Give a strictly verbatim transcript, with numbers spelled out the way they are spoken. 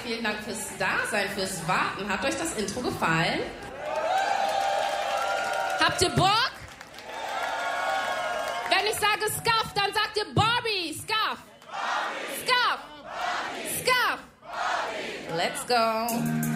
vielen Dank fürs Dasein, fürs Warten. Hat euch das Intro gefallen? Habt ihr Bock? Wenn ich sage Scuff, dann sagt ihr Barbie. Scuff. Scuff. Scuff. Let's go.